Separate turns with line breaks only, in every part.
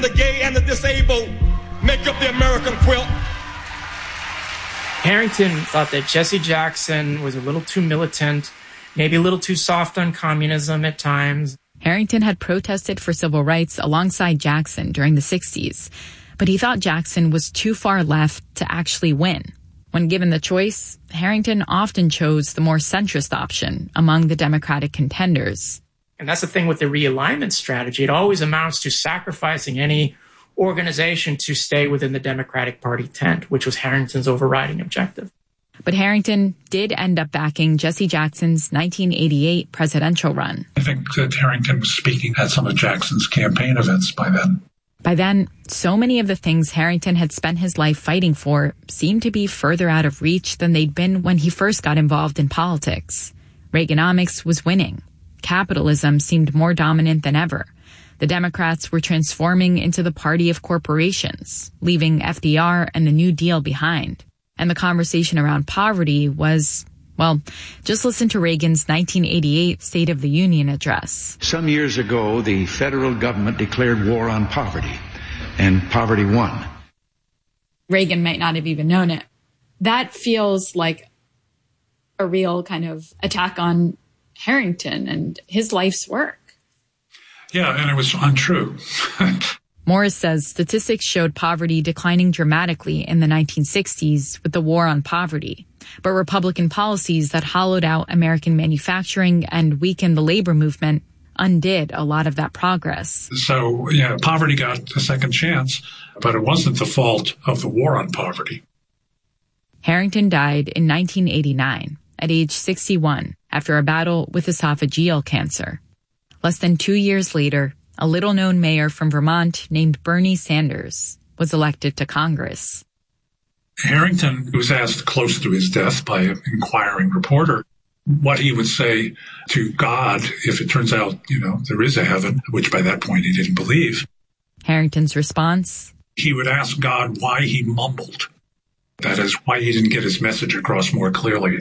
the gay and the disabled make up the American quilt.
Harrington thought that Jesse Jackson was a little too militant, maybe a little too soft on communism at times.
Harrington had protested for civil rights alongside Jackson during the 60s, but he thought Jackson was too far left to actually win. When given the choice, Harrington often chose the more centrist option among the Democratic contenders.
And that's the thing with the realignment strategy. It always amounts to sacrificing any organization to stay within the Democratic Party tent, which was Harrington's overriding objective.
But Harrington did end up backing Jesse Jackson's 1988 presidential run.
I think that Harrington was speaking at some of Jackson's campaign events by then.
By then, so many of the things Harrington had spent his life fighting for seemed to be further out of reach than they'd been when he first got involved in politics. Reaganomics was winning. Capitalism seemed more dominant than ever. The Democrats were transforming into the party of corporations, leaving FDR and the New Deal behind. And the conversation around poverty was, well, just listen to Reagan's 1988 State of the Union address.
Some years ago, the federal government declared war on poverty, and poverty won.
Reagan might not have even known it. That feels like a real kind of attack on Harrington and his life's work.
Yeah, and it was untrue.
Morris says statistics showed poverty declining dramatically in the 1960s with the war on poverty. But Republican policies that hollowed out American manufacturing and weakened the labor movement undid a lot of that progress.
So, yeah, poverty got a second chance, but it wasn't the fault of the war on poverty.
Harrington died in 1989 at age 61 after a battle with esophageal cancer. Less than 2 years later, a little-known mayor from Vermont named Bernie Sanders was elected to Congress.
Harrington was asked close to his death by an inquiring reporter what he would say to God if it turns out, there is a heaven, which by that point he didn't believe.
Harrington's response?
He would ask God why he mumbled. That is, why he didn't get his message across more clearly.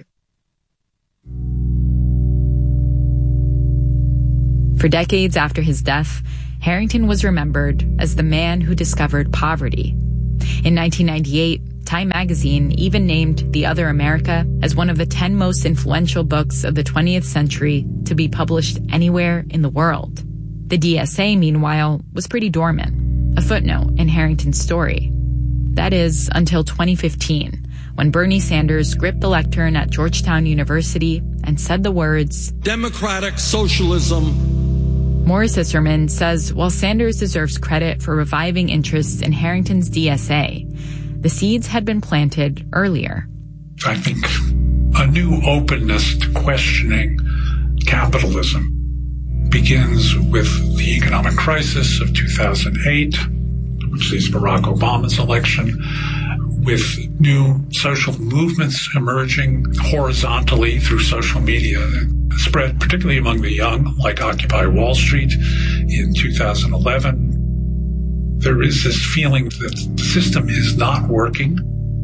For decades after his death, Harrington was remembered as the man who discovered poverty. In 1998, Time magazine even named The Other America as one of the 10 most influential books of the 20th century to be published anywhere in the world. The DSA, meanwhile, was pretty dormant, a footnote in Harrington's story. That is, until 2015, when Bernie Sanders gripped the lectern at Georgetown University and said the words,
"Democratic socialism."
Morris Isserman says while Sanders deserves credit for reviving interest in Harrington's DSA, the seeds had been planted earlier.
I think a new openness to questioning capitalism begins with the economic crisis of 2008, which is Barack Obama's election, with new social movements emerging horizontally through social media that spread particularly among the young, like Occupy Wall Street in 2011. There is this feeling that the system is not working.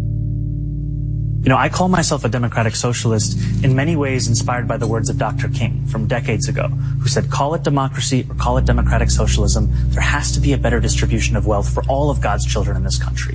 I call myself a democratic socialist in many ways inspired by the words of Dr. King from decades ago, who said, call it democracy or call it democratic socialism. There has to be a better distribution of wealth for all of God's children in this country.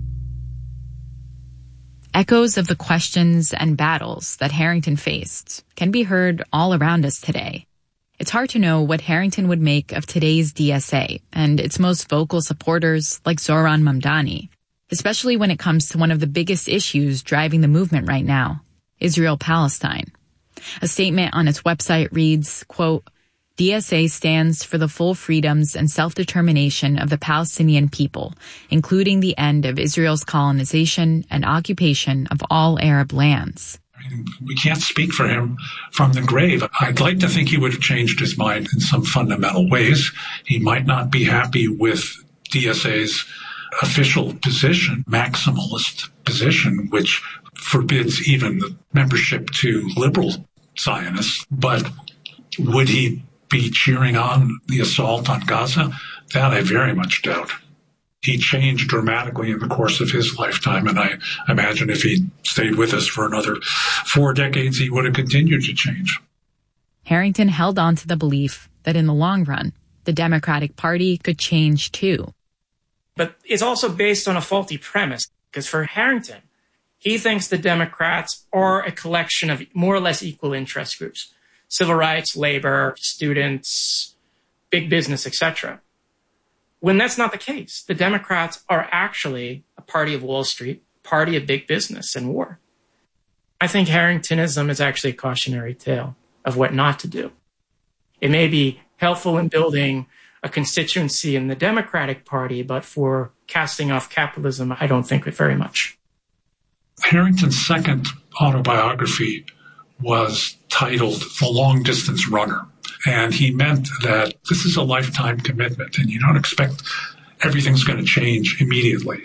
Echoes of the questions and battles that Harrington faced can be heard all around us today. It's hard to know what Harrington would make of today's DSA and its most vocal supporters like Zohran Mamdani, especially when it comes to one of the biggest issues driving the movement right now, Israel-Palestine. A statement on its website reads, quote, DSA stands for the full freedoms and self-determination of the Palestinian people, including the end of Israel's colonization and occupation of all Arab lands.
We can't speak for him from the grave. I'd like to think he would have changed his mind in some fundamental ways. He might not be happy with DSA's official position, maximalist position, which forbids even the membership to liberal Zionists. But would he be cheering on the assault on Gaza? That I very much doubt. He changed dramatically in the course of his lifetime, and I imagine if he stayed with us for another 4 decades, he would have continued to change.
Harrington held on to the belief that in the long run, the Democratic Party could change too.
But it's also based on a faulty premise, because for Harrington, he thinks the Democrats are a collection of more or less equal interest groups: civil rights, labor, students, big business, etc. When that's not the case. The Democrats are actually a party of Wall Street, party of big business and war. I think Harringtonism is actually a cautionary tale of what not to do. It may be helpful in building a constituency in the Democratic Party, but for casting off capitalism, I don't think it very much.
Harrington's second autobiography was titled The Long Distance Runner. And he meant that this is a lifetime commitment, and you don't expect everything's going to change immediately.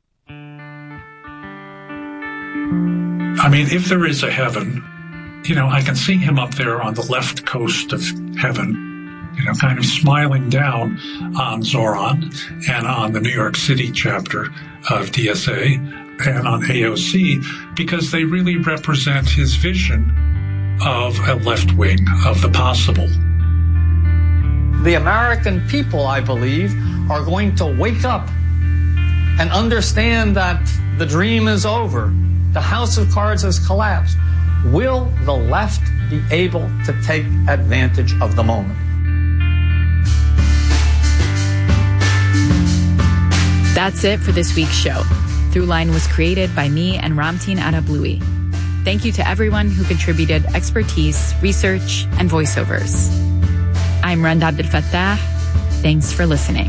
I mean, if there is a heaven, I can see him up there on the left coast of heaven, kind of smiling down on Zoran and on the New York City chapter of DSA and on AOC, because they really represent his vision of a left wing of the possible.
The American people, I believe, are going to wake up and understand that the dream is over. The house of cards has collapsed. Will the left be able to take advantage of the moment?
That's it for this week's show. Throughline was created by me and Ramtin Arablouei. Thank you to everyone who contributed expertise, research, and voiceovers. I'm Rand Abdel Fattah. Thanks for listening.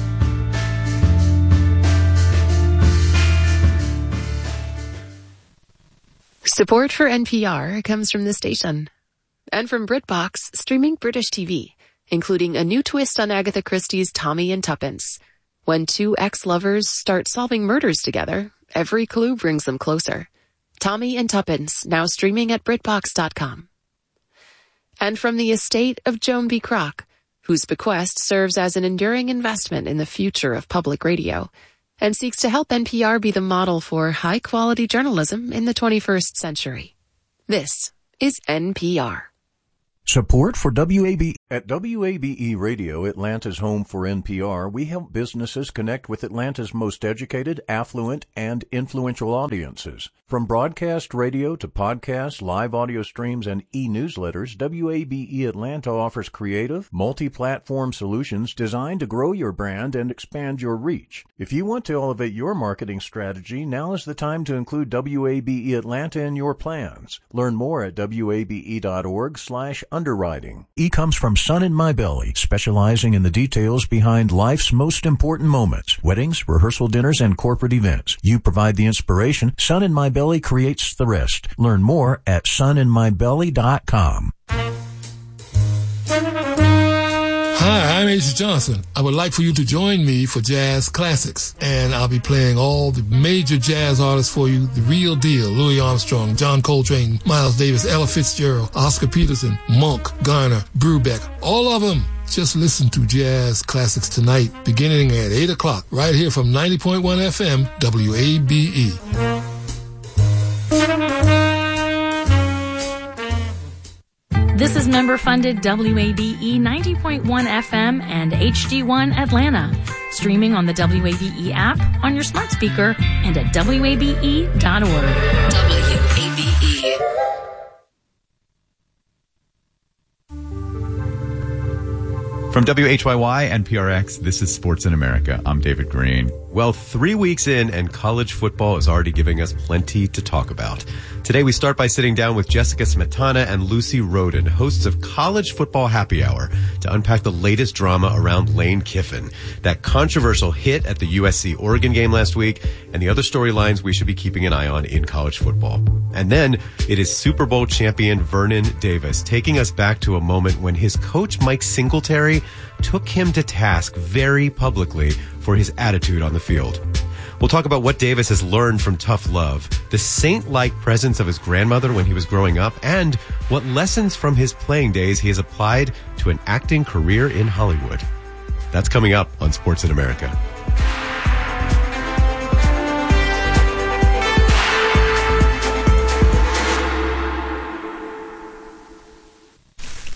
Support for NPR comes from this station and from BritBox, streaming British TV, including a new twist on Agatha Christie's Tommy and Tuppence. When two ex-lovers start solving murders together, every clue brings them closer. Tommy and Tuppence, now streaming at BritBox.com. And from the estate of Joan B. Kroc, whose bequest serves as an enduring investment in the future of public radio and seeks to help NPR be the model for high-quality journalism in the 21st century. This is NPR.
Support for WABE. At WABE Radio, Atlanta's home for NPR, we help businesses connect with Atlanta's most educated, affluent, and influential audiences. From broadcast radio to podcasts, live audio streams, and e-newsletters, WABE Atlanta offers creative, multi-platform solutions designed to grow your brand and expand your reach. If you want to elevate your marketing strategy, now is the time to include WABE Atlanta in your plans. Learn more at wabe.org/underwriting. E comes from Sun in My Belly, specializing in the details behind life's most important moments, weddings, rehearsal dinners, and corporate events. You provide the inspiration. Sun in My Belly creates the rest. Learn more at suninmybelly.com.
Hi, I'm H. Johnson. I would like for you to join me for Jazz Classics, and I'll be playing all the major jazz artists for you, the real deal: Louis Armstrong, John Coltrane, Miles Davis, Ella Fitzgerald, Oscar Peterson, Monk, Garner, Brubeck, all of them. Just listen to Jazz Classics tonight, beginning at 8 o'clock, right here from 90.1 FM, WABE.
This is member-funded WABE 90.1 FM and HD1 Atlanta. Streaming on the WABE app, on your smart speaker, and at WABE.org. WABE.
From WHYY and PRX, this is Sports in America. I'm David Green.
Well, 3 weeks in, and college football is already giving us plenty to talk about. Today, we start by sitting down with Jessica Smetana and Lucy Roden, hosts of College Football Happy Hour, to unpack the latest drama around Lane Kiffin, that controversial hit at the USC-Oregon game last week, and the other storylines we should be keeping an eye on in college football. And then, it is Super Bowl champion Vernon Davis taking us back to a moment when his coach Mike Singletary took him to task very publicly for his attitude on the field. We'll talk about what Davis has learned from tough love, the saint-like presence of his grandmother when he was growing up, and what lessons from his playing days he has applied to an acting career in Hollywood. That's coming up on Sports in America.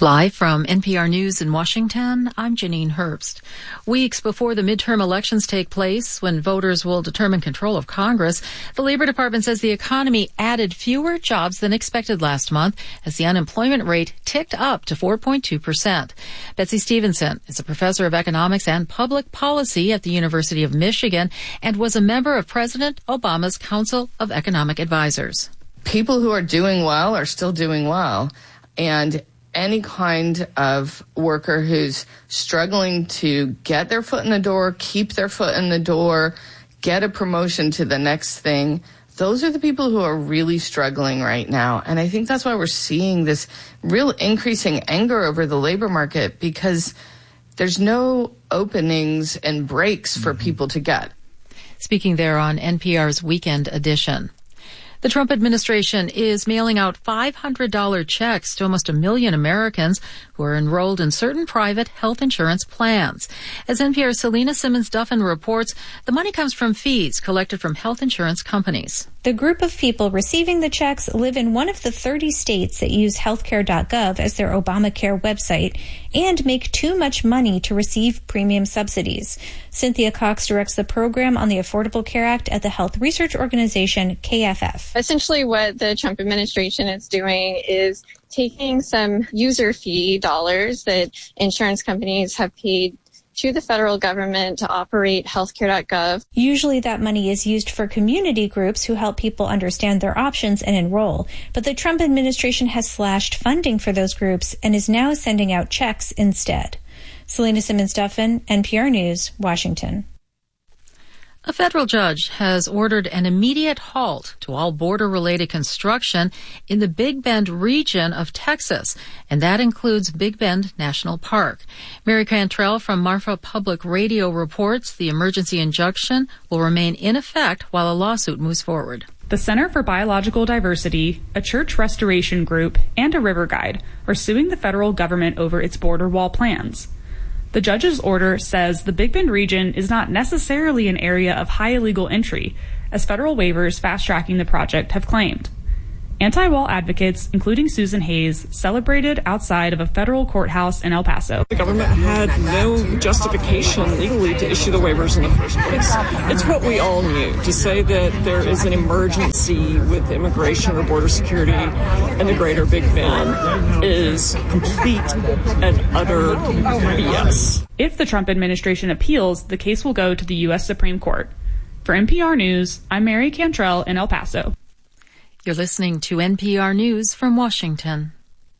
Live from NPR News in Washington, I'm Janine Herbst. Weeks before the midterm elections take place, when voters will determine control of Congress, the Labor Department says the economy added fewer jobs than expected last month as the unemployment rate ticked up to 4.2%. Betsy Stevenson is a professor of economics and public policy at the University of Michigan and was a member of President Obama's Council of Economic Advisors.
People who are doing well are still doing well, and any kind of worker who's struggling to get their foot in the door, keep their foot in the door, get a promotion to the next thing, those are the people who are really struggling right now. And I think that's why we're seeing this real increasing anger over the labor market, because there's no openings and breaks for people to get.
Speaking there on NPR's Weekend Edition. The Trump administration is mailing out $500 checks to almost 1 million Americans who are enrolled in certain private health insurance plans. As NPR's Selena Simmons-Duffin reports, the money comes from fees collected from health insurance companies.
The group of people receiving the checks live in one of the 30 states that use healthcare.gov as their Obamacare website and make too much money to receive premium subsidies. Cynthia Cox directs the program on the Affordable Care Act at the health research organization KFF.
Essentially what the Trump administration is doing is taking some user fee dollars that insurance companies have paid to the federal government to operate healthcare.gov.
Usually that money is used for community groups who help people understand their options and enroll. But the Trump administration has slashed funding for those groups and is now sending out checks instead. Selena Simmons-Duffin, NPR News, Washington.
A federal judge has ordered an immediate halt to all border-related construction in the Big Bend region of Texas, and that includes Big Bend National Park. Mary Cantrell from Marfa Public Radio reports the emergency injunction will remain in effect while a lawsuit moves forward.
The Center for Biological Diversity, a church restoration group, and a river guide are suing the federal government over its border wall plans. The judge's order says the Big Bend region is not necessarily an area of high illegal entry, as federal waivers fast-tracking the project have claimed. Anti-wall advocates, including Susan Hayes, celebrated outside of a federal courthouse in El Paso.
The government had no justification legally to issue the waivers in the first place. It's what we all knew, to say that there is an emergency with immigration or border security in the greater Big Bend is complete and utter BS.
If the Trump administration appeals, the case will go to the U.S. Supreme Court. For NPR News, I'm Mary Cantrell in El Paso.
You're listening to NPR News from Washington.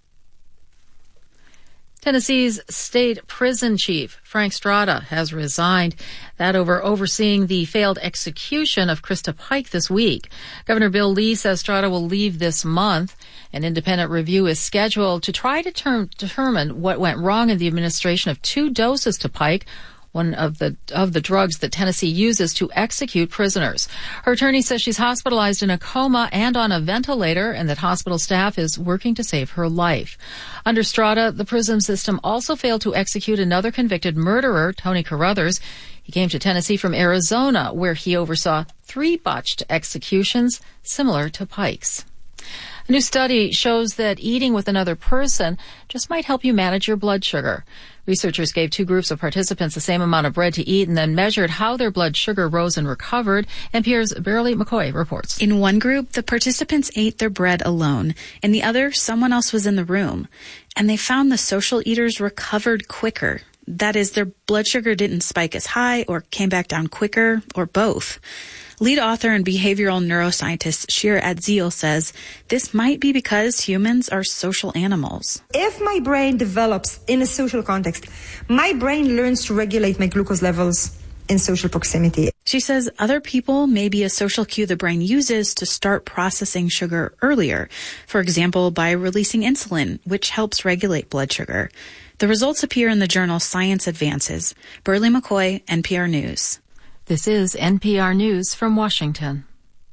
Tennessee's state prison chief, Frank Strada, has resigned. That over overseeing the failed execution of Krista Pike this week. Governor Bill Lee says Strada will leave this month. An independent review is scheduled to try to determine what went wrong in the administration of 2 doses to Pike, one of the drugs that Tennessee uses to execute prisoners. Her attorney says she's hospitalized in a coma and on a ventilator, and that hospital staff is working to save her life. Under Strada, the prison system also failed to execute another convicted murderer, Tony Carruthers. He came to Tennessee from Arizona, where he oversaw 3 botched executions similar to Pike's. A new study shows that eating with another person just might help you manage your blood sugar. Researchers gave 2 groups of participants the same amount of bread to eat and then measured how their blood sugar rose and recovered. NPR's Beryl McCoy reports.
In one group, the participants ate their bread alone. In the other, someone else was in the room. And they found the social eaters recovered quicker. That is, their blood sugar didn't spike as high or came back down quicker, or both. Lead author and behavioral neuroscientist Shira Adzeal says this might be because humans are social animals.
If my brain develops in a social context, my brain learns to regulate my glucose levels in social proximity.
She says other people may be a social cue the brain uses to start processing sugar earlier, for example, by releasing insulin, which helps regulate blood sugar. The results appear in the journal Science Advances. Burley McCoy, NPR News.
This is NPR News from Washington.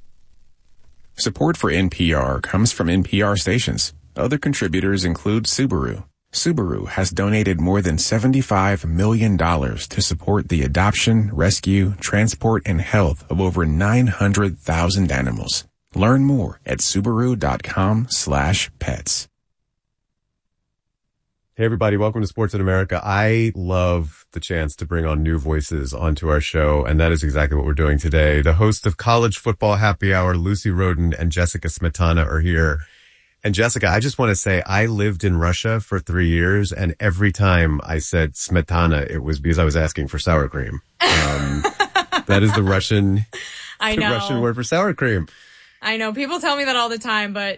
Support for NPR comes from NPR stations. Other contributors include Subaru. Subaru has donated more than $75 million to support the adoption, rescue, transport, and health of over 900,000 animals. Learn more at Subaru.com/pets.
Hey, everybody. Welcome to Sports in America. I love the chance to bring on new voices onto our show, and that is exactly what we're doing today. The hosts of College Football Happy Hour, Lucy Roden and Jessica Smetana, are here. And Jessica, I just want to say I lived in Russia for 3 years, and every time I said Smetana, it was because I was asking for sour cream. That is the Russian word for sour cream.
I know. People tell me that all the time, but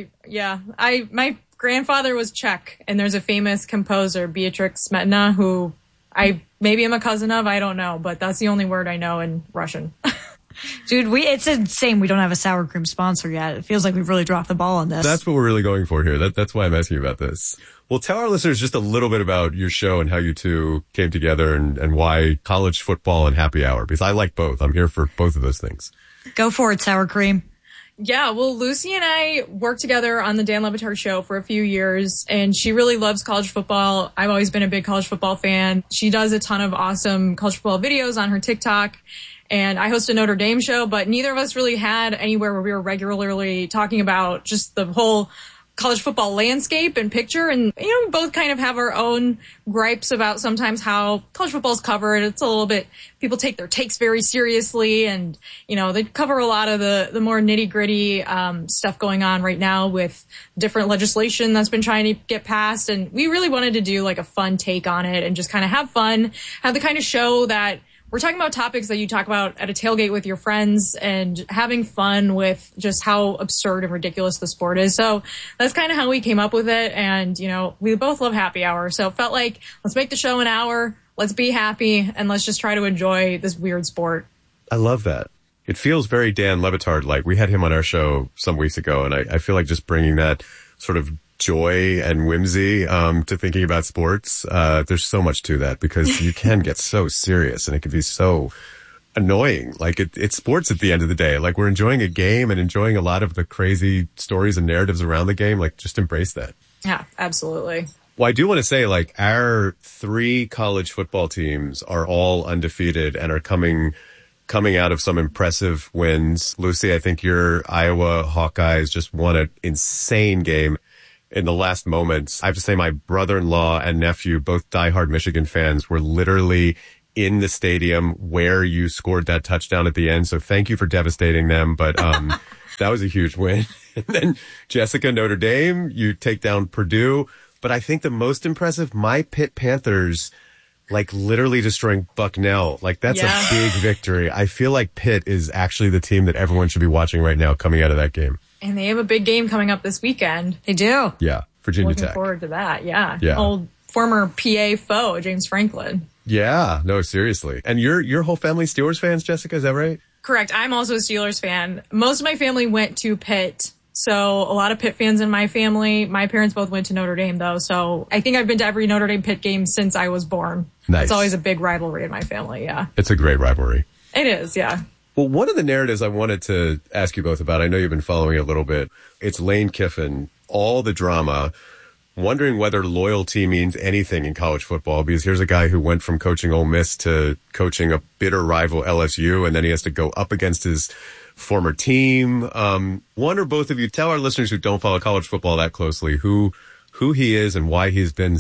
my grandfather was Czech, and there's a famous composer, Beatrix Smetana, who I maybe am a cousin of. I don't know, but that's the only word I know in Russian.
Dude, it's insane we don't have a sour cream sponsor yet. It feels like we've really dropped the ball on this.
That's what we're really going for here. That's why I'm asking you about this. Well, tell our listeners just a little bit about your show and how you two came together and why college football and happy hour, because I like both. I'm here for both of those things.
Go for it, sour cream.
Yeah, well, Lucy and I worked together on the Dan Le Batard Show for a few years, and she really loves college football. I've always been a big college football fan. She does a ton of awesome college football videos on her TikTok, and I host a Notre Dame show, but neither of us really had anywhere where we were regularly talking about just the whole college football landscape and picture. And, we both kind of have our own gripes about sometimes how college football is covered. It's a little bit, people take their takes very seriously, and, they cover a lot of the more nitty gritty, stuff going on right now with different legislation that's been trying to get passed. And we really wanted to do like a fun take on it and just kind of have fun, have the kind of show that we're talking about topics that you talk about at a tailgate with your friends and having fun with just how absurd and ridiculous the sport is. So that's kind of how we came up with it. And, we both love happy hour. So it felt like, let's make the show an hour. Let's be happy. And let's just try to enjoy this weird sport. I
love that. It feels very Dan Le Batard-like. We had him on our show some weeks ago, and I feel like just bringing that sort of joy and whimsy to thinking about sports. There's so much to that because you can get so serious and it can be so annoying. Like it's sports at the end of the day. Like we're enjoying a game and enjoying a lot of the crazy stories and narratives around the game. Like just embrace that.
Yeah, absolutely.
Well, I do want to say like our 3 college football teams are all undefeated and are coming out of some impressive wins. Lucy, I think your Iowa Hawkeyes just won an insane game in the last moments. I have to say my brother-in-law and nephew, both diehard Michigan fans, were literally in the stadium where you scored that touchdown at the end. So thank you for devastating them. But that was a huge win. And then Jessica, Notre Dame, you take down Purdue. But I think the most impressive, my Pitt Panthers, like literally destroying Bucknell. Like that's a big victory. I feel like Pitt is actually the team that everyone should be watching right now coming out of that game.
And they have a big game coming up this weekend.
They do.
Yeah. Virginia Tech.
Looking forward to that. Yeah. Old former PA foe, James Franklin.
Yeah. No, seriously. And your whole family Steelers fans, Jessica? Is that right?
Correct. I'm also a Steelers fan. Most of my family went to Pitt. So a lot of Pitt fans in my family. My parents both went to Notre Dame, though. So I think I've been to every Notre Dame Pitt game since I was born.
Nice.
It's always a big rivalry in my family. Yeah.
It's a great rivalry.
It is. Yeah.
Well, one of the narratives I wanted to ask you both about, I know you've been following it a little bit. It's Lane Kiffin, all the drama, wondering whether loyalty means anything in college football, because here's a guy who went from coaching Ole Miss to coaching a bitter rival LSU, and then he has to go up against his former team. One or both of you, tell our listeners who don't follow college football that closely who he is and why he's been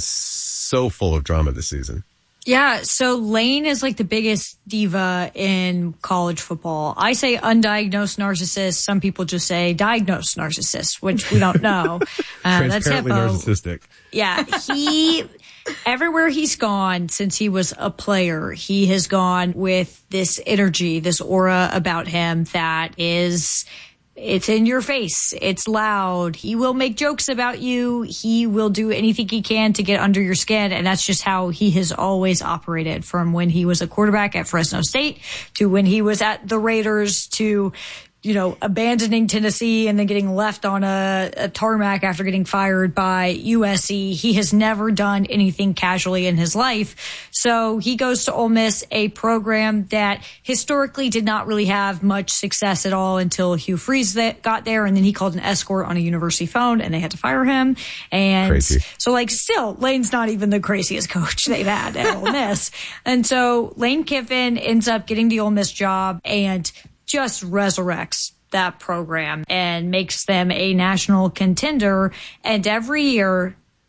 so full of drama this season.
Yeah, so Lane is like the biggest diva in college football. I say undiagnosed narcissist. Some people just say diagnosed narcissist, which we don't know. That's
Transparently
Hippo.
Narcissistic.
Yeah, everywhere he's gone since he was a player, he has gone with this energy, this aura about him that is... It's in your face. It's loud. He will make jokes about you. He will do anything he can to get under your skin. And that's just how he has always operated, from when he was a quarterback at Fresno State to when he was at the Raiders to, abandoning Tennessee and then getting left on a tarmac after getting fired by USC. He has never done anything casually in his life. So he goes to Ole Miss, a program that historically did not really have much success at all until Hugh Freeze got there. And then he called an escort on a university phone and they had to fire him. And
Crazy.
So still, Lane's not even the craziest coach they've had at Ole Miss. And so Lane Kiffin ends up getting the Ole Miss job and just resurrects that program and makes them a national contender. And every year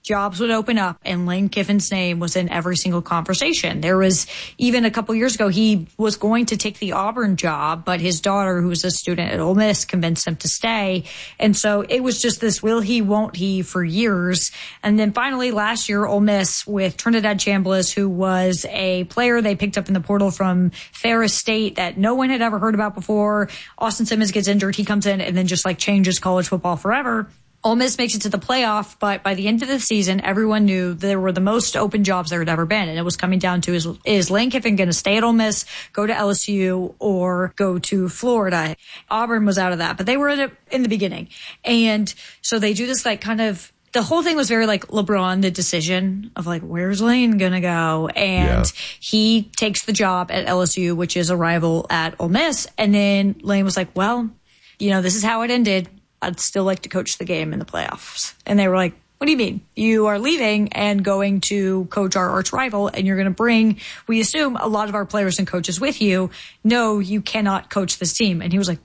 jobs would open up and Lane Kiffin's name was in every single conversation. There was even a couple years ago, he was going to take the Auburn job, but his daughter, who was a student at Ole Miss, convinced him to stay. And so it was just this will he, won't he for years. And then finally last year, Ole Miss with Trinidad Chambliss, who was a player they picked up in the portal from Ferris State that no one had ever heard about before. Austin Simmons gets injured. He comes in and then just like changes college football forever. Ole Miss makes it to the playoff, but by the end of the season, everyone knew there were the most open jobs there had ever been. And it was coming down to, is Lane Kiffin going to stay at Ole Miss, go to LSU, or go to Florida? Auburn was out of that, but they were in the beginning. And so they do this like kind of, the whole thing was very like LeBron, the decision of like, where's Lane going to go? And he takes the job at LSU, which is a rival at Ole Miss. And then Lane was like, well, you know, this is how it ended. I'd still like to coach the game in the playoffs. And they were like, what do you mean? You are leaving and going to coach our arch rival and you're going to bring, we assume, a lot of our players and coaches with you. No, you cannot coach this team. And he was like,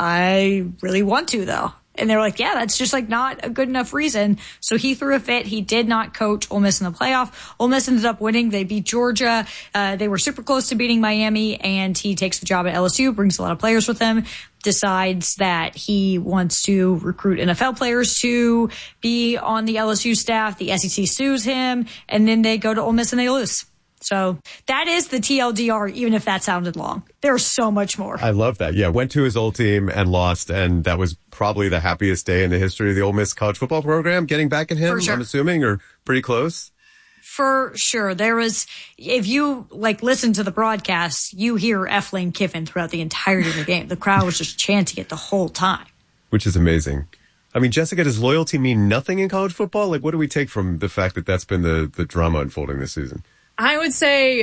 I really want to though. And they were like, yeah, that's just like not a good enough reason. So he threw a fit. He did not coach Ole Miss in the playoff. Ole Miss ended up winning. They beat Georgia. They were super close to beating Miami, and he takes the job at LSU, brings a lot of players with him, decides that he wants to recruit NFL players to be on the LSU staff. The SEC sues him, and then they go to Ole Miss and they lose. So that is the TLDR, even if that sounded long. There's so much more.
I love that. Yeah, went to his old team and lost, and that was probably the happiest day in the history of the Ole Miss college football program, getting back at him,
For sure.
I'm assuming, or pretty close.
For sure. There was, if you like listen to the broadcast, you hear F. Lane Kiffin throughout the entirety of the game. The crowd was just chanting it the whole time.
Which is amazing. I mean, Jessica, does loyalty mean nothing in college football? Like, what do we take from the fact that that's been the drama unfolding this season?
I would say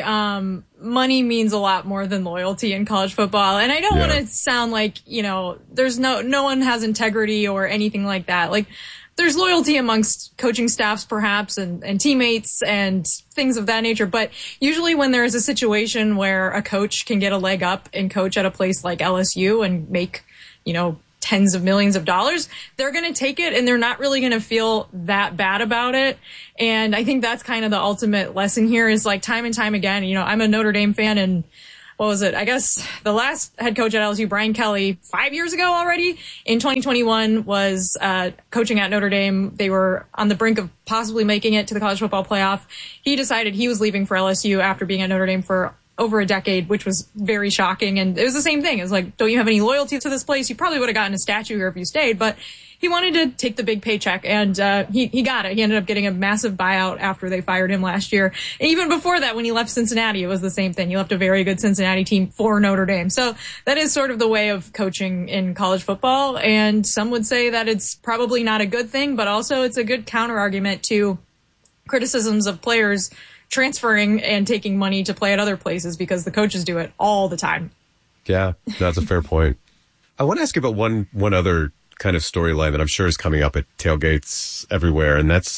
money means a lot more than loyalty in college football. And I don't want to sound like, you know, there's no one has integrity or anything like that. Like, there's loyalty amongst coaching staffs, perhaps, and teammates and things of that nature. But usually when there is a situation where a coach can get a leg up and coach at a place like LSU and make, you know, tens of millions of dollars, they're going to take it and they're not really going to feel that bad about it. And I think that's kind of the ultimate lesson here is like time and time again, you know, I'm a Notre Dame fan, and what was it? I guess the last head coach at LSU, Brian Kelly, 5 years ago already in 2021 was coaching at Notre Dame. They were on the brink of possibly making it to the college football playoff. He decided he was leaving for LSU after being at Notre Dame for over a decade, which was very shocking. And it was the same thing. It was like, don't you have any loyalty to this place? You probably would have gotten a statue here if you stayed, but he wanted to take the big paycheck, and he got it. He ended up getting a massive buyout after they fired him last year. And even before that, when he left Cincinnati, it was the same thing. He left a very good Cincinnati team for Notre Dame. So that is sort of the way of coaching in college football. And some would say that it's probably not a good thing, but also it's a good counter argument to criticisms of players transferring and taking money to play at other places because the coaches do it all the time.
Yeah, that's a fair point. I want to ask you about one other kind of storyline that I'm sure is coming up at tailgates everywhere, and that's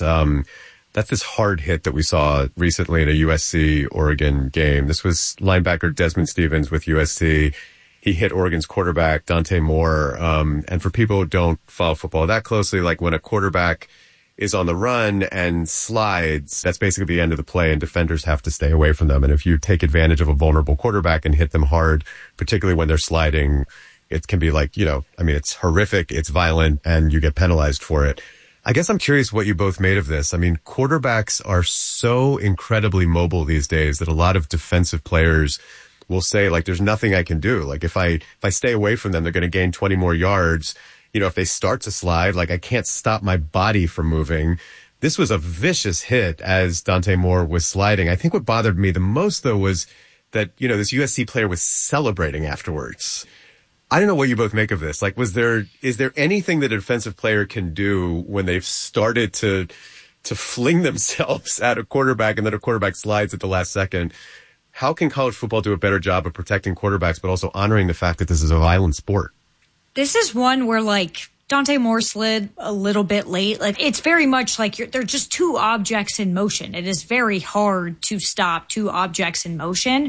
this hard hit that we saw recently in a USC-Oregon game. This was linebacker Desmond Stevens with USC. He hit Oregon's quarterback, Dante Moore. And for people who don't follow football that closely, like when a quarterback is on the run and slides, that's basically the end of the play, and defenders have to stay away from them. And if you take advantage of a vulnerable quarterback and hit them hard, particularly when they're sliding, it can be like, you know, I mean, it's horrific, it's violent, and you get penalized for it. I guess I'm curious what you both made of this. I mean, quarterbacks are so incredibly mobile these days that a lot of defensive players will say, like, there's nothing I can do. Like, if I stay away from them, they're going to gain 20 more yards. You know, if they start to slide, like, I can't stop my body from moving. This was a vicious hit as Dante Moore was sliding. I think what bothered me the most, though, was that, you know, this USC player was celebrating afterwards. I don't know what you both make of this. Like, is there anything that a defensive player can do when they've started to fling themselves at a quarterback and then a quarterback slides at the last second? How can college football do a better job of protecting quarterbacks, but also honoring the fact that this is a violent sport?
This is one where, like, Dante Moore slid a little bit late. Like, it's very much like they're just two objects in motion. It is very hard to stop two objects in motion.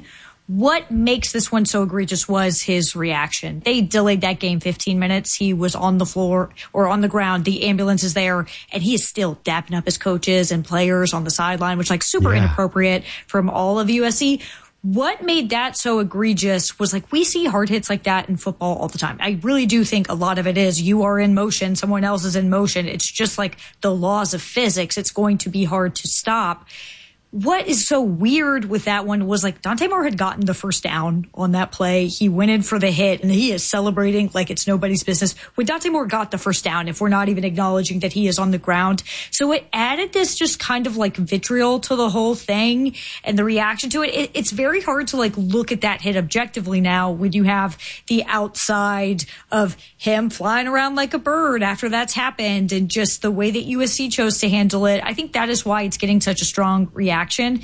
What makes this one so egregious was his reaction. They delayed that game 15 minutes. He was on the floor or on the ground. The ambulance is there, and he is still dapping up his coaches and players on the sideline, which super inappropriate from all of USC. What made that so egregious was we see hard hits like that in football all the time. I really do think a lot of it is you are in motion, someone else is in motion. It's just the laws of physics. It's going to be hard to stop. What is so weird with that one was Dante Moore had gotten the first down on that play. He went in for the hit and he is celebrating like it's nobody's business. When Dante Moore got the first down, if we're not even acknowledging that he is on the ground. So it added this just kind of vitriol to the whole thing and the reaction to it. It's very hard to look at that hit objectively now when you have the outside of him flying around like a bird after that's happened and just the way that USC chose to handle it. I think that is why it's getting such a strong reaction.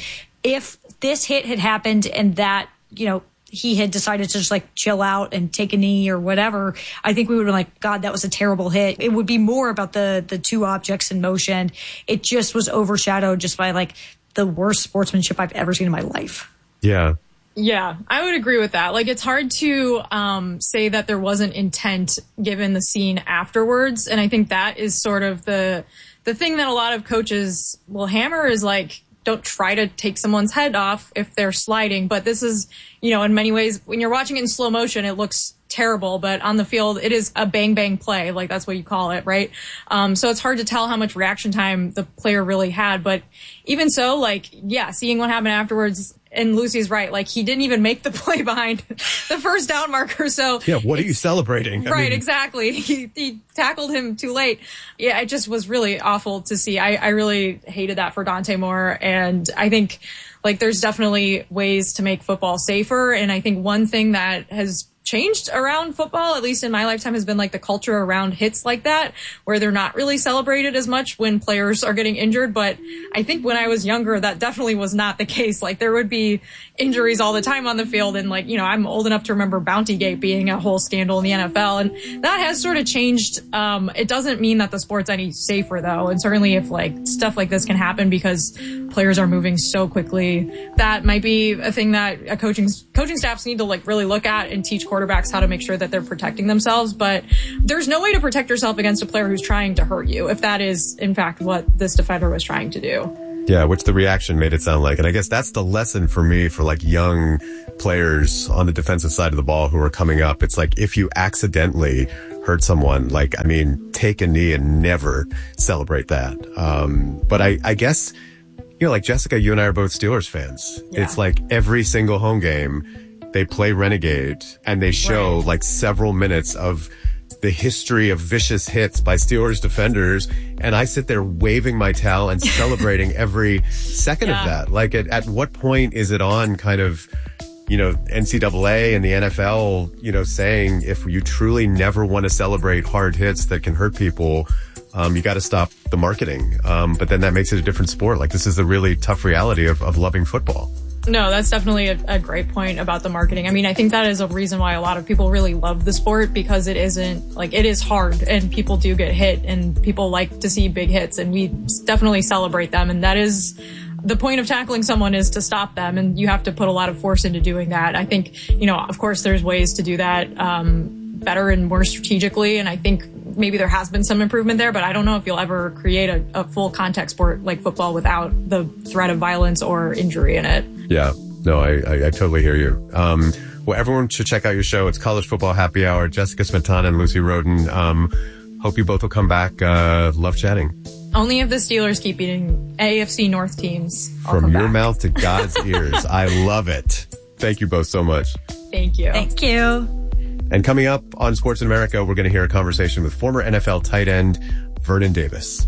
If this hit had happened and that, he had decided to just chill out and take a knee or whatever, I think we would have been God, that was a terrible hit. It would be more about the two objects in motion. It just was overshadowed just by the worst sportsmanship I've ever seen in my life.
Yeah.
Yeah, I would agree with that. It's hard to say that there wasn't intent given the scene afterwards. And I think that is sort of the thing that a lot of coaches will hammer is don't try to take someone's head off if they're sliding. But this is, in many ways, when you're watching it in slow motion, it looks terrible. But on the field, it is a bang, bang play. That's what you call it, right? So it's hard to tell how much reaction time the player really had. But even so, seeing what happened afterwards, and Lucy's right. He didn't even make the play behind the first down marker. So
yeah, what are you celebrating?
Right, exactly. He tackled him too late. Yeah, it just was really awful to see. I really hated that for Dante Moore. And I think there's definitely ways to make football safer. And I think one thing that has changed around football, at least in my lifetime, has been the culture around hits like that, where they're not really celebrated as much when players are getting injured. But I think when I was younger, that definitely was not the case. There would be injuries all the time on the field. And I'm old enough to remember Bountygate being a whole scandal in the NFL. And that has sort of changed. It doesn't mean that the sport's any safer though. And certainly if stuff like this can happen because players are moving so quickly, that might be a thing that coaching staffs need to really look at and teach quarterbacks how to make sure that they're protecting themselves. But there's no way to protect yourself against a player who's trying to hurt you, if that is in fact what this defender was trying to do.
Yeah, which the reaction made it sound like. And I guess that's the lesson for me for young players on the defensive side of the ball who are coming up. It's if you accidentally hurt someone, take a knee and never celebrate that. But I guess, Jessica, you and I are both Steelers fans. Yeah. It's every single home game they play Renegade and they show several minutes of the history of vicious hits by Steelers defenders. And I sit there waving my towel and celebrating every second of that. At what point is it on kind of, NCAA and the NFL, saying if you truly never want to celebrate hard hits that can hurt people, you got to stop the marketing. But then that makes it a different sport. This is the really tough reality of loving football.
No, that's definitely a great point about the marketing. I mean, I think that is a reason why a lot of people really love the sport, because it isn't it is hard and people do get hit and people like to see big hits and we definitely celebrate them. And that is the point of tackling someone, is to stop them. And you have to put a lot of force into doing that. I think, of course there's ways to do that, better and more strategically. And I think maybe there has been some improvement there, but I don't know if you'll ever create a full contact sport like football without the threat of violence or injury in it.
Yeah, no, I totally hear you. Well, everyone should check out your show. It's College Football Happy Hour. Jessica Smetana and Lucy Roden. Hope you both will come back. Love chatting.
Only if the Steelers keep beating AFC North teams.
From your mouth to God's ears. I love it. Thank you both so much.
Thank you.
Thank you.
And coming up on Sports in America, we're going to hear a conversation with former NFL tight end Vernon Davis.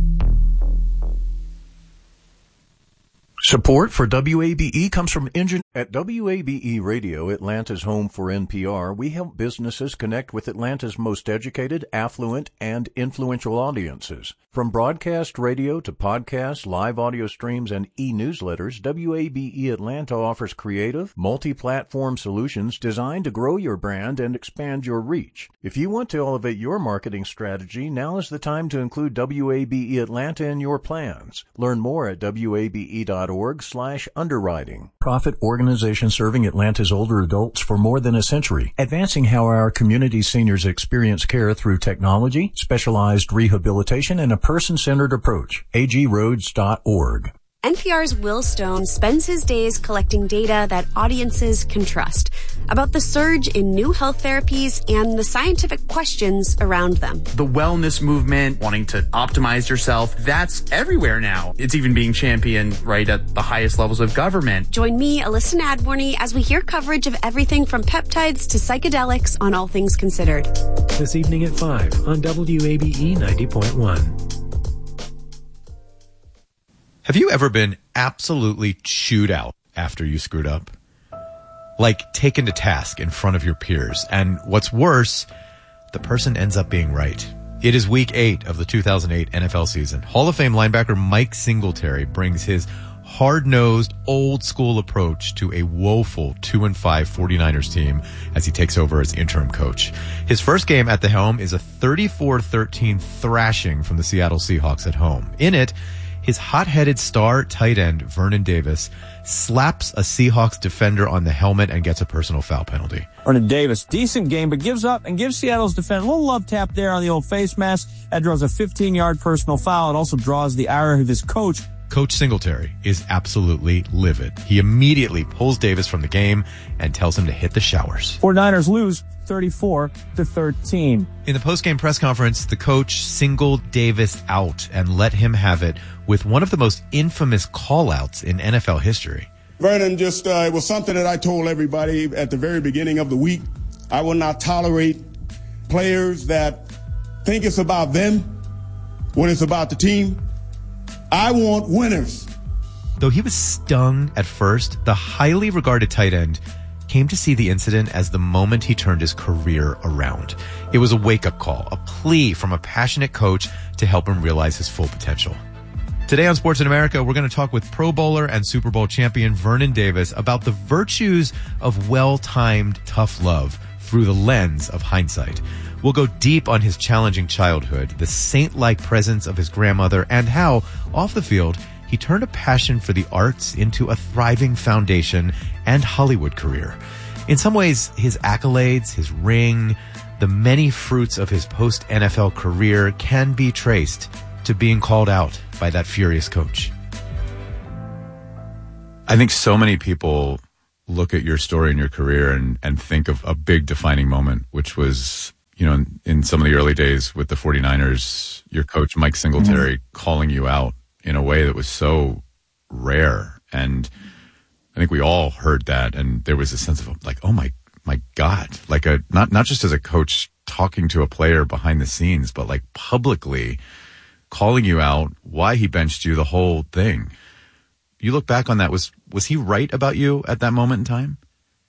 Support for WABE comes from Engine. At WABE Radio, Atlanta's home for NPR, we help businesses connect with Atlanta's most educated, affluent, and influential audiences. From broadcast radio to podcasts, live audio streams, and e-newsletters, WABE Atlanta offers creative, multi-platform solutions designed to grow your brand and expand your reach. If you want to elevate your marketing strategy, now is the time to include WABE Atlanta in your plans. Learn more at wabe.org/underwriting. Profit organization serving Atlanta's older adults for more than a century, advancing how our community seniors experience care through technology, specialized rehabilitation, and a person-centered approach. agroads.org.
NPR's Will Stone spends his days collecting data that audiences can trust about the surge in new health therapies and the scientific questions around them.
The wellness movement, wanting to optimize yourself, that's everywhere now. It's even being championed right at the highest levels of government.
Join me, Alyssa Nadworny, as we hear coverage of everything from peptides to psychedelics on All Things Considered.
This evening at 5 on WABE 90.1.
Have you ever been absolutely chewed out after you screwed up? Like taken to task in front of your peers. And what's worse, the person ends up being right. It is week 8 of the 2008 NFL season. Hall of Fame linebacker Mike Singletary brings his hard-nosed, old-school approach to a woeful 2-5 49ers team as he takes over as interim coach. His first game at the helm is a 34-13 thrashing from the Seattle Seahawks at home. In it, his hot-headed star tight end, Vernon Davis, slaps a Seahawks defender on the helmet and gets a personal foul penalty.
Vernon Davis, decent game, but gives up and gives Seattle's defense a little love tap there on the old face mask. That draws a 15-yard personal foul. It also draws the ire of his coach.
Coach Singletary is absolutely livid. He immediately pulls Davis from the game and tells him to hit the showers.
49ers lose 34-13.
In the post-game press conference, the coach singled Davis out and let him have it with one of the most infamous call-outs in NFL history.
Vernon, it was something that I told everybody at the very beginning of the week. I will not tolerate players that think it's about them when it's about the team. I want winners.
Though he was stung at first, the highly regarded tight end came to see the incident as the moment he turned his career around. It was a wake-up call, a plea from a passionate coach to help him realize his full potential. Today on Sports in America, we're going to talk with Pro Bowler and Super Bowl champion Vernon Davis about the virtues of well-timed tough love through the lens of hindsight. We'll go deep on his challenging childhood, the saint-like presence of his grandmother, and how, off the field, he turned a passion for the arts into a thriving foundation and Hollywood career. In some ways, his accolades, his ring, the many fruits of his post-NFL career can be traced to being called out by that furious coach.
I think so many people look at your story and your career and think of a big defining moment, which was, in some of the early days with the 49ers, your coach, Mike Singletary, calling you out in a way that was so rare. And I think we all heard that. And there was a sense of like, oh my God, like not just as a coach talking to a player behind the scenes, but like publicly calling you out, why he benched you, the whole thing. You look back on that, was he right about you at that moment in time?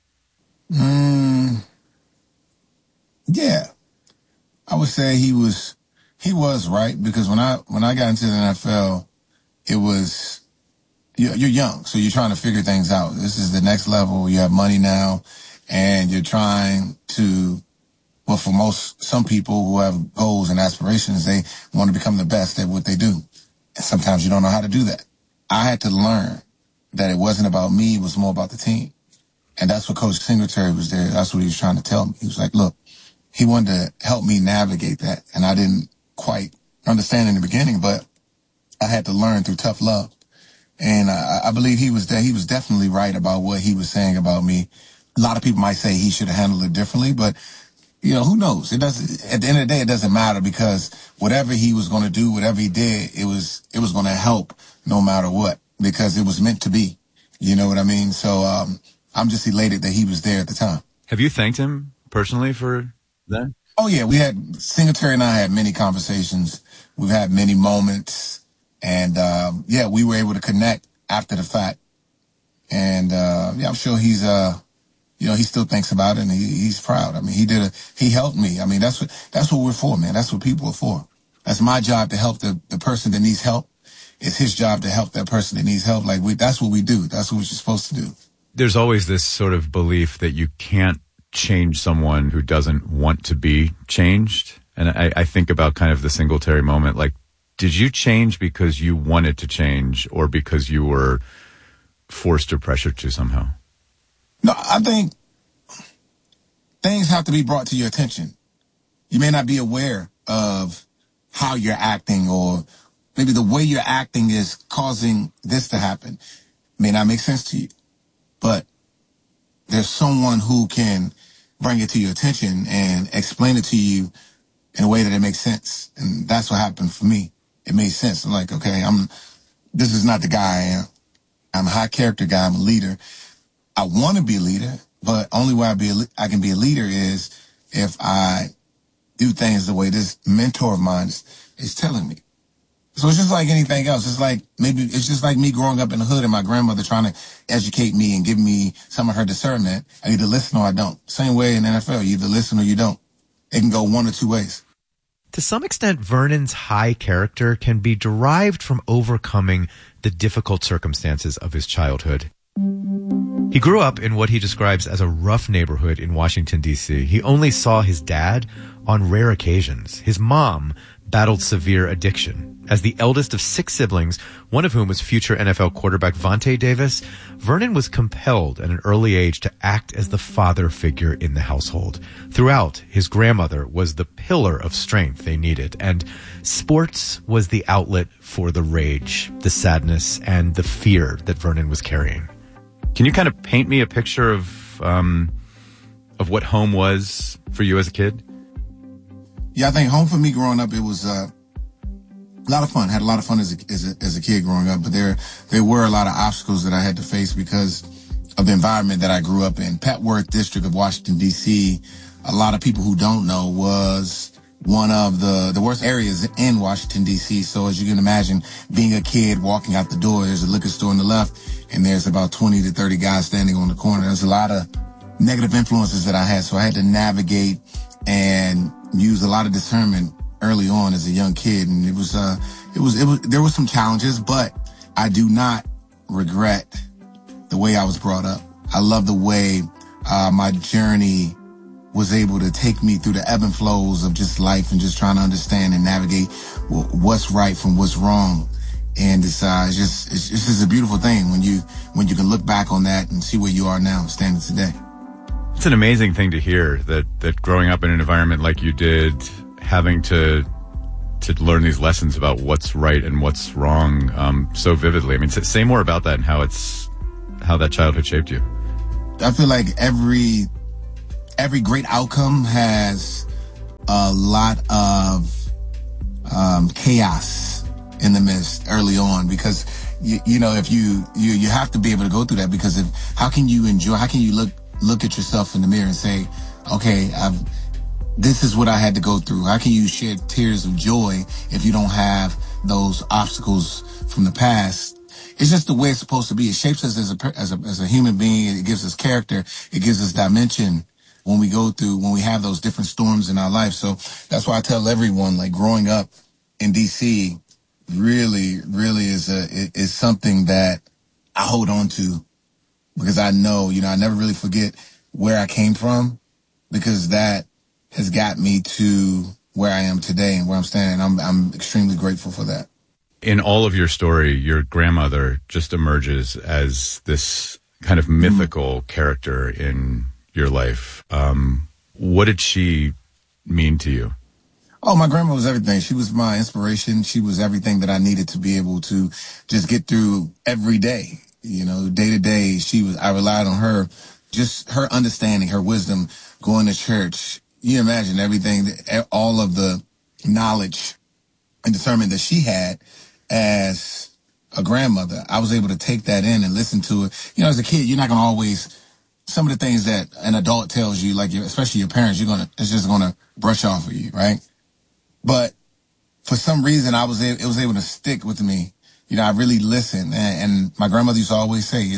Yeah. I would say he was right, because when I got into the NFL, it was, you're young, so you're trying to figure things out. This is the next level. You have money now, and you're trying to, well, for some people who have goals and aspirations, they want to become the best at what they do. And sometimes you don't know how to do that. I had to learn that it wasn't about me, it was more about the team. And that's what Coach Singletary was there. That's what he was trying to tell me. He was like, look, he wanted to help me navigate that. And I didn't quite understand in the beginning, but I had to learn through tough love. And I believe he was there. He was definitely right about what he was saying about me. A lot of people might say he should have handled it differently, but who knows? It doesn't, at the end of the day, it doesn't matter, because whatever he was going to do, whatever he did, it was going to help no matter what, because it was meant to be. You know what I mean? So, I'm just elated that he was there at the time.
Have you thanked him personally for that?
Oh yeah. Singletary and I had many conversations. We've had many moments, and, we were able to connect after the fact. And, I'm sure he's, he still thinks about it and he's proud. I mean, he helped me. I mean, that's what we're for, man. That's what people are for. That's my job to help the person that needs help. It's his job to help that person that needs help. Like that's what we do. That's what we're supposed to do.
There's always this sort of belief that you can't change someone who doesn't want to be changed. And I think about kind of the Singletary moment. Like, did you change because you wanted to change or because you were forced or pressured to somehow?
No, I think things have to be brought to your attention. You may not be aware of how you're acting, or maybe the way you're acting is causing this to happen. It may not make sense to you, but there's someone who can bring it to your attention and explain it to you in a way that it makes sense. And that's what happened for me. It made sense. I'm like, okay, this is not the guy I am. I'm a high character guy. I'm a leader. I want to be a leader, but only way I can be a leader is if I do things the way this mentor of mine is telling me. So it's just like anything else. It's just like me growing up in the hood and my grandmother trying to educate me and give me some of her discernment. I either listen or I don't. Same way in the NFL. You either listen or you don't. It can go one or two ways.
To some extent, Vernon's high character can be derived from overcoming the difficult circumstances of his childhood. He grew up in what he describes as a rough neighborhood in Washington, D.C. He only saw his dad on rare occasions. His mom battled severe addiction. As the eldest of 6 siblings, one of whom was future NFL quarterback Vontae Davis, Vernon was compelled at an early age to act as the father figure in the household. Throughout, his grandmother was the pillar of strength they needed, and sports was the outlet for the rage, the sadness, and the fear that Vernon was carrying.
Can you kind of paint me a picture of what home was for you as a kid?
Yeah, I think home for me growing up, it was a lot of fun. Had a lot of fun as a kid growing up, but there were a lot of obstacles that I had to face because of the environment that I grew up in. Petworth District of Washington, D.C., a lot of people who don't know, was one of the worst areas in Washington, D.C. So as you can imagine, being a kid walking out the door, there's a liquor store on the left, and there's about 20 to 30 guys standing on the corner. There's a lot of negative influences that I had, so I had to navigate and use a lot of discernment early on as a young kid. And there were some challenges, but I do not regret the way I was brought up. I love the way my journey was able to take me through the ebb and flows of just life and just trying to understand and navigate what's right from what's wrong. And it's just a beautiful thing when you can look back on that and see where you are now standing today.
It's an amazing thing to hear that growing up in an environment like you did, having to learn these lessons about what's right and what's wrong so vividly. I mean, say more about that and how that childhood shaped you.
I feel like every great outcome has a lot of chaos in the midst early on, because if you have to be able to go through that, because how can you look at yourself in the mirror and say, okay, this is what I had to go through. How can you shed tears of joy if you don't have those obstacles from the past? It's just the way it's supposed to be. It shapes us as a human being. It gives us character. It gives us dimension when we have those different storms in our life. So that's why I tell everyone, like, growing up in DC really, really is something that I hold on to, because I know, I never really forget where I came from, because that has got me to where I am today and where I'm standing. I'm extremely grateful for that.
In all of your story, your grandmother just emerges as this kind of mythical character in your life. What did she mean to you?
Oh, my grandma was everything. She was my inspiration. She was everything that I needed to be able to just get through every day. Day to day, I relied on her, just her understanding, her wisdom, going to church. You imagine everything, all of the knowledge and discernment that she had as a grandmother. I was able to take that in and listen to it. As a kid, you're not going to always, some of the things that an adult tells you, like especially your parents, it's just going to brush off of you, right? But for some reason, it was able to stick with me. I really listened. And my grandmother used to always say,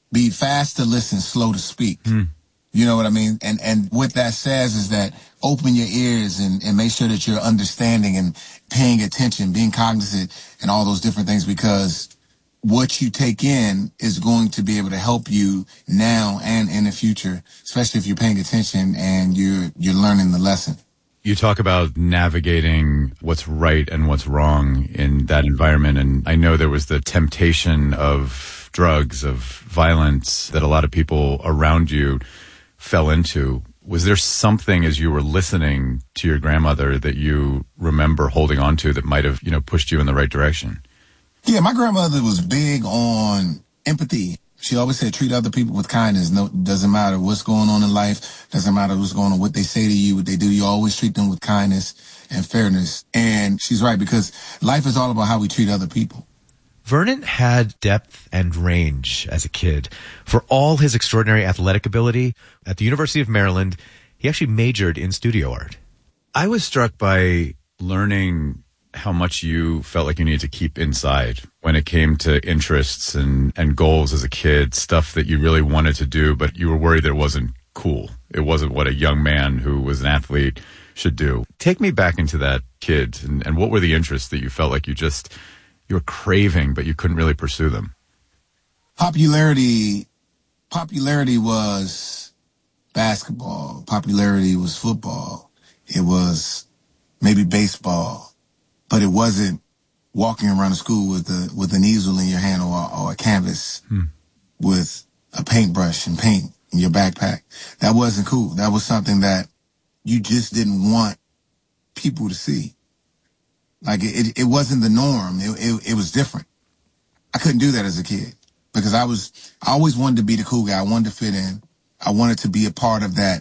be fast to listen, slow to speak. You know what I mean? And what that says is that open your ears and make sure that you're understanding and paying attention, being cognizant and all those different things, because what you take in is going to be able to help you now and in the future, especially if you're paying attention and you're learning the lesson.
You talk about navigating what's right and what's wrong in that environment. And I know there was the temptation of drugs, of violence that a lot of people around you fell into. Was there something as you were listening to your grandmother that you remember holding on to that might have, pushed you in the right direction?
Yeah, my grandmother was big on empathy. She always said, treat other people with kindness. No, doesn't matter what's going on in life. Doesn't matter what's going on, what they say to you, what they do. You always treat them with kindness and fairness. And she's right, because life is all about how we treat other people.
Vernon had depth and range as a kid. For all his extraordinary athletic ability, at the University of Maryland, he actually majored in studio art.
I was struck by learning how much you felt like you needed to keep inside when it came to interests and goals as a kid, stuff that you really wanted to do, but you were worried that it wasn't cool. It wasn't what a young man who was an athlete should do. Take me back into that kid, and what were the interests that you felt like you were craving, but you couldn't really pursue them?
Popularity was basketball. Popularity was football. It was maybe baseball. But it wasn't walking around the school with an easel in your hand or a canvas with a paintbrush and paint in your backpack. That wasn't cool. That was something that you just didn't want people to see. Like it wasn't the norm. It was different. I couldn't do that as a kid because I always wanted to be the cool guy. I wanted to fit in. I wanted to be a part of that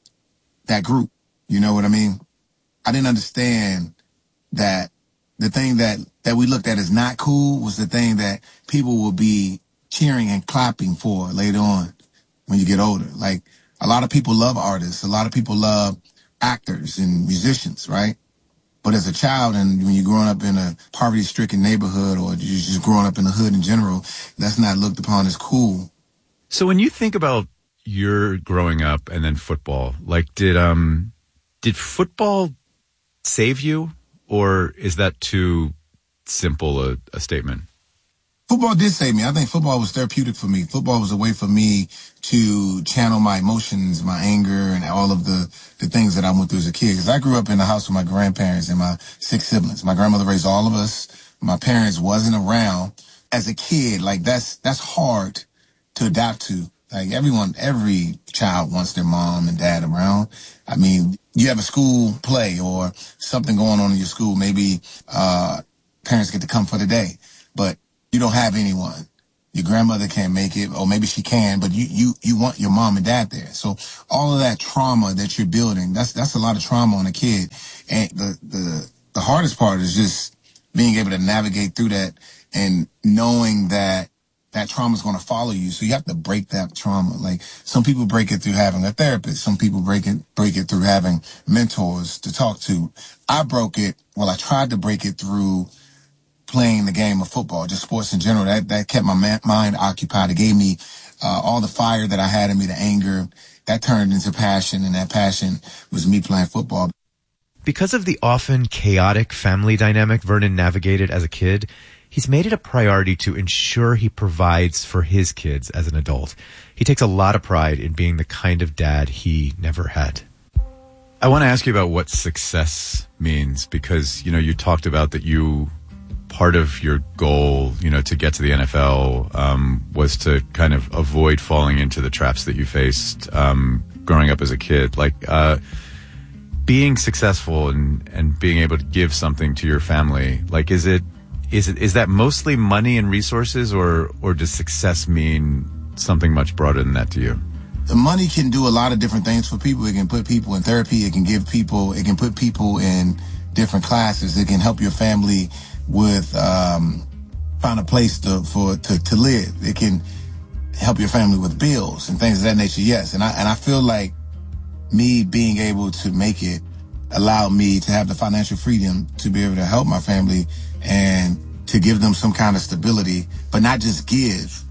group. You know what I mean? I didn't understand that the thing that we looked at as not cool was the thing that people will be cheering and clapping for later on when you get older. Like, a lot of people love artists. A lot of people love actors and musicians, right? But as a child, and when you're growing up in a poverty-stricken neighborhood, or you're just growing up in the hood in general, that's not looked upon as cool.
So when you think about your growing up and then football, like did football save you? Or is that too simple a statement?
Football did save me. I think football was therapeutic for me. Football was a way for me to channel my emotions, my anger, and all of the things that I went through as a kid. Because I grew up in the house with my grandparents and my 6 siblings. My grandmother raised all of us. My parents wasn't around. As a kid, like that's hard to adapt to. Like every child wants their mom and dad around. I mean, you have a school play or something going on in your school. Maybe parents get to come for the day, but you don't have anyone. Your grandmother can't make it, or maybe she can, but you want your mom and dad there. So all of that trauma that you're building, that's a lot of trauma on a kid. And the hardest part is just being able to navigate through that and knowing that trauma is going to follow you. So you have to break that trauma. Like, some people break it through having a therapist. Some people break it through having mentors to talk to. I tried to break it through playing the game of football, just sports in general. That kept my mind occupied. It gave me all the fire that I had in me, the anger. That turned into passion, and that passion was me playing football.
Because of the often chaotic family dynamic Vernon navigated as a kid, he's made it a priority to ensure he provides for his kids as an adult. He takes a lot of pride in being the kind of dad he never had.
I want to ask you about what success means, because, you talked about that part of your goal, to get to the NFL, was to kind of avoid falling into the traps that you faced, growing up as a kid. Like, being successful and being able to give something to your family, like, is that mostly money and resources, or does success mean something much broader than that to you?
The money can do a lot of different things for people. It can put people in therapy. It can put people in different classes. It can help your family with, find a place to live. It can help your family with bills and things of that nature. Yes. And I feel like me being able to make it allowed me to have the financial freedom to be able to help my family and to give them some kind of stability, but not just give,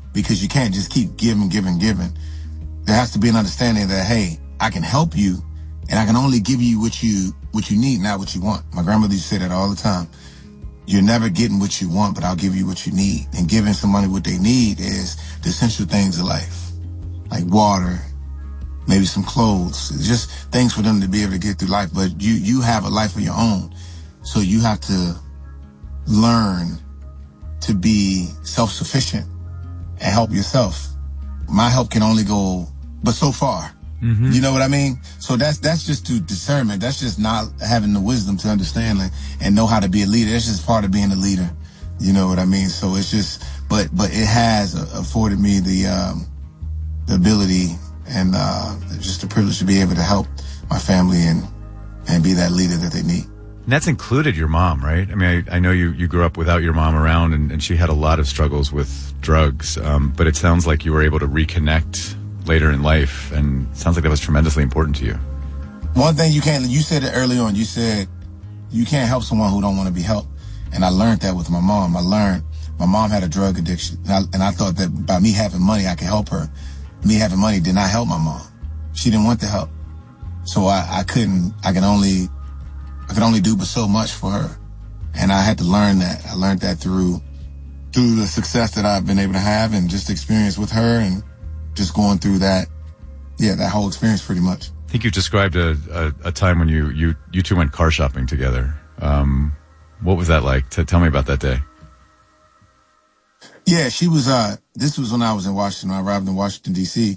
because you can't just keep giving. There has to be an understanding that, hey, I can help you, and I can only give you what you need, not what you want. My grandmother used to say that all the time. You're never getting what you want, but I'll give you what you need. And giving somebody what they need is the essential things of life, like water, maybe some clothes, just things for them to be able to get through life. But you have a life of your own, so you have to learn to be self-sufficient and help yourself. My help can only go but so far. Mm-hmm. You know what I mean? So that's just through discernment. That's just not having the wisdom to understand and know how to be a leader. That's just part of being a leader. You know what I mean? So it's just, but it has afforded me the ability and just the privilege to be able to help my family and be that leader that they need.
And that's included your mom, right? I mean, I know you grew up without your mom around, and she had a lot of struggles with drugs, but it sounds like you were able to reconnect later in life, and it sounds like that was tremendously important to you.
One thing you said it early on, you said you can't help someone who don't want to be helped. And I learned that with my mom. I learned my mom had a drug addiction, and I thought that by me having money, I could help her. Me having money did not help my mom. She didn't want the help. So I could only do but so much for her. And I had to learn that. I learned that through the success that I've been able to have and just experience with her and just going through that whole experience pretty much.
I think you described a time when you two went car shopping together. What was that like? Tell me about that day.
Yeah, she was, this was when I was in Washington. I arrived in Washington, D.C.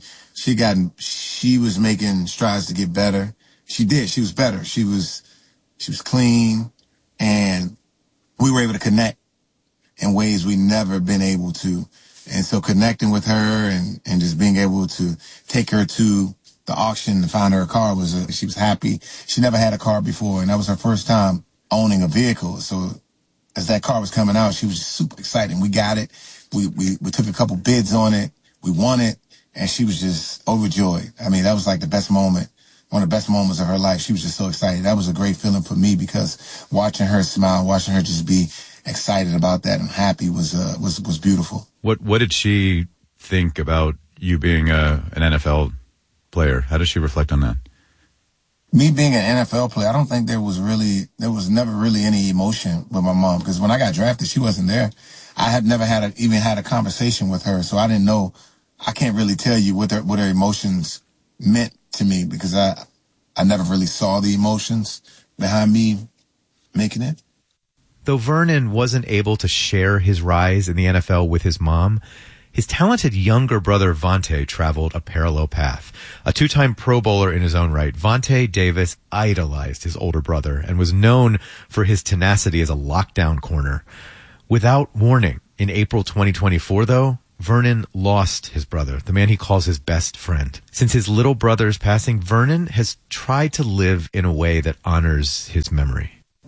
She was making strides to get better. She did. She was better. She was clean, and we were able to connect in ways we never been able to. And so connecting with her and just being able to take her to the auction to find her a car she was happy. She never had a car before, and that was her first time owning a vehicle. So as that car was coming out, she was just super excited. We got it. We took a couple bids on it. We won it, and she was just overjoyed. I mean, that was like the best moment, one of the best moments of her life. She was just so excited. That was a great feeling for me because watching her smile, watching her just be excited about that and happy was beautiful.
What did she think about you being an NFL player? How does she reflect on that?
Me being an NFL player, I don't think there was never really any emotion with my mom, because when I got drafted, she wasn't there. I had never even had a conversation with her, so I didn't know. I can't really tell you what her emotions meant to me, because I never really saw the emotions behind me making it.
Though Vernon wasn't able to share his rise in the NFL with his mom, his talented younger brother Vontae traveled a parallel path. A two-time Pro Bowler in his own right, Vontae Davis idolized his older brother and was known for his tenacity as a lockdown corner. Without warning, in April 2024, though, Vernon lost his brother, the man he calls his best friend. Since his little brother's passing, Vernon has tried to live in a way that honors his memory.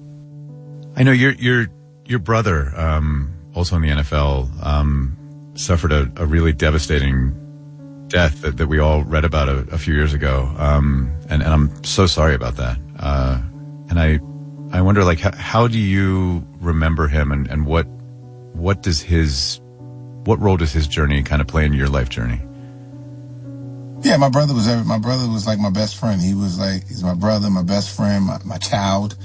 I know your brother, also in the NFL, suffered a really devastating death that we all read about a few years ago. And I'm so sorry about that. And I wonder, like, how do you remember him, and what role does his journey kind of play in your life journey?
Yeah, my brother was like my best friend. He's my brother, my best friend, my child.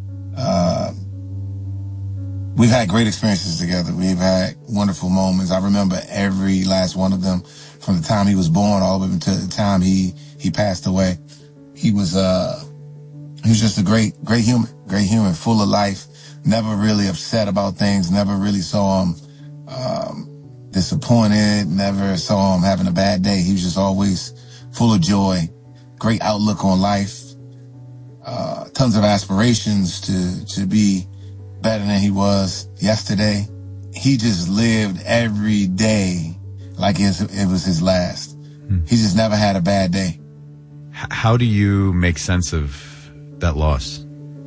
We've had great experiences together. We've had wonderful moments. I remember every last one of them, from the time he was born all the way until the time he passed away. He was just a great human, full of life, never really upset about things, never really saw him disappointed, never saw him having a bad day. He was just always full of joy, great outlook on life, tons of aspirations to be better than he was yesterday. He just lived every day like it was his last. He just never had a bad day.
How do you make sense of that loss?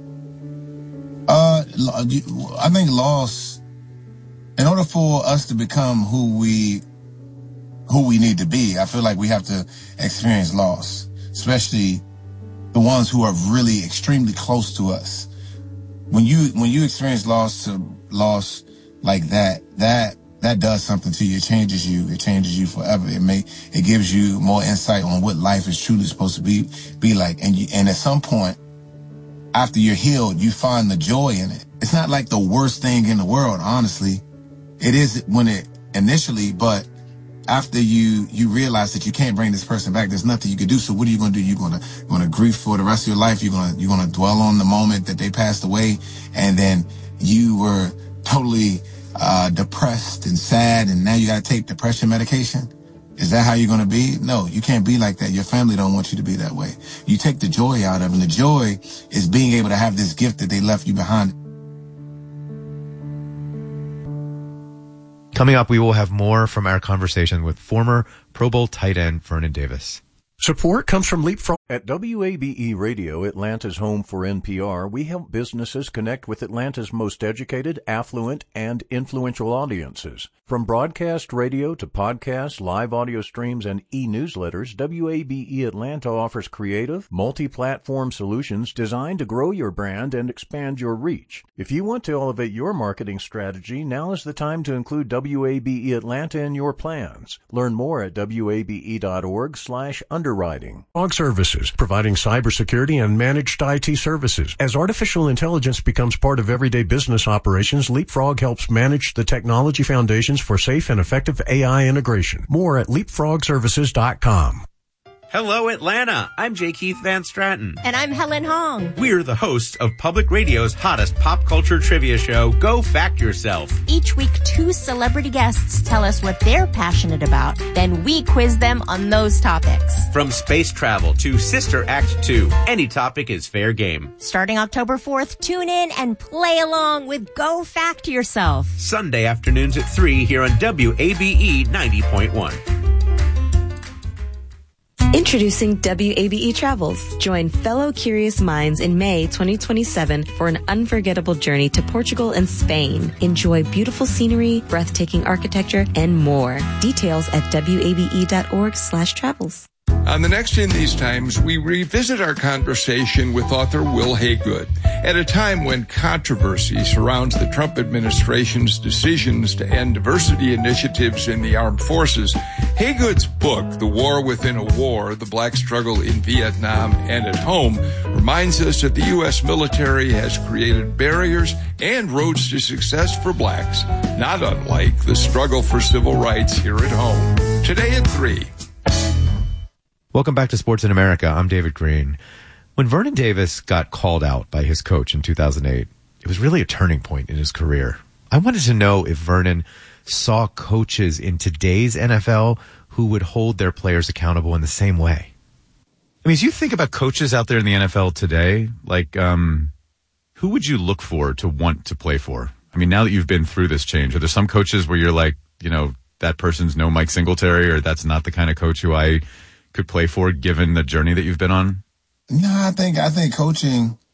I think loss, in order for us to become who we need to be, I feel like we have to experience loss, especially the ones who are really extremely close to us. When you experience loss like that that does something to you. It changes you. It changes you forever. It gives you more insight on what life is truly supposed to be like. And at some point, after you're healed, you find the joy in it. It's not like the worst thing in the world, honestly. It is when it initially, but after you realize that you can't bring this person back, there's nothing you can do. So what are you going to do? You're going to grieve for the rest of your life. You're going to dwell on the moment that they passed away, and then you were totally depressed and sad, and now you got to take depression medication. Is that how you're going to be? No, you can't be like that. Your family don't want you to be that way. You take the joy out of it, and the joy is being able to have this gift that they left you behind.
Coming up, we will have more from our conversation with former Pro Bowl tight end Vernon Davis.
Support comes from Leapfrog. At WABE Radio, Atlanta's home for NPR, we help businesses connect with Atlanta's most educated, affluent, and influential audiences. From broadcast radio to podcasts, live audio streams, and e-newsletters, WABE Atlanta offers creative, multi-platform solutions designed to grow your brand and expand your reach. If you want to elevate your marketing strategy, now is the time to include WABE Atlanta in your plans. Learn more at wabe.org/underwriting.
Frog Services, providing cybersecurity and managed IT services. As artificial intelligence becomes part of everyday business operations, Leapfrog helps manage the technology foundations for safe and effective AI integration. More at leapfrogservices.com.
Hello, Atlanta. I'm J. Keith Van Stratton.
And I'm Helen Hong.
We're the hosts of Public Radio's hottest pop culture trivia show, Go Fact Yourself.
Each week, 2 celebrity guests tell us what they're passionate about. Then we quiz them on those topics.
From space travel to Sister Act 2, any topic is fair game.
Starting October 4th, tune in and play along with Go Fact Yourself.
Sunday afternoons at 3 here on WABE 90.1.
Introducing WABE Travels. Join fellow curious minds in May 2027 for an unforgettable journey to Portugal and Spain. Enjoy beautiful scenery, breathtaking architecture, and more. Details at wabe.org/travels.
On the next In These Times, we revisit our conversation with author Will Haygood. At a time when controversy surrounds the Trump administration's decisions to end diversity initiatives in the armed forces, Haygood's book, The War Within a War, The Black Struggle in Vietnam and at Home, reminds us that the U.S. military has created barriers and roads to success for blacks, not unlike the struggle for civil rights here at home. Today at 3.
Welcome back to Sports in America. I'm David Green. When Vernon Davis got called out by his coach in 2008, it was really a turning point in his career. I wanted to know if Vernon saw coaches in today's NFL who would hold their players accountable in the same way.
I mean, as you think about coaches out there in the NFL today, like, who would you look for to want to play for? I mean, now that you've been through this change, are there some coaches where you're like, you know, that person's no Mike Singletary, or that's not the kind of coach who I could play for given the journey that you've been on?
No, I think coaching